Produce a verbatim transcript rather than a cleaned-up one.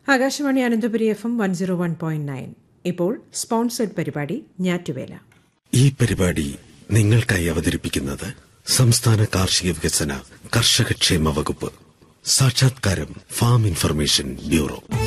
Akashvani Ananthapuri F M one zero one point nine. ഇപ്പോൾ sponsored പരിപാടി ഞാറ്റുവേല. ഈ പരിപാടി നിങ്ങൾക്കായി അവതരിപ്പിക്കുന്നത് സംസ്ഥാന കാർഷിക വികസന കർഷകക്ഷേമ വകുപ്പ്. സാക്ഷാത്കാരം ഫാം ഇൻഫർമേഷൻ ബ്യൂറോ.